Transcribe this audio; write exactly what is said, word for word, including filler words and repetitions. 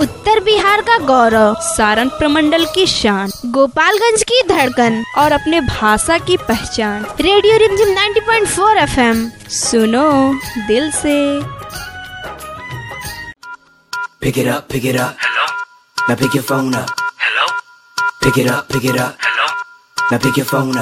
उत्तर बिहार का गौरव, सारण प्रमंडल की शान, गोपालगंज की धड़कन और अपने भाषा की पहचान। रेडियो रिमझिम नब्बे पॉइंट चार एफएम, सुनो दिल से। Pick it up, pick it up. Hello. Now pick your phone up. Hello. Pick it up, pick it up. Hello. Now pick your phone up.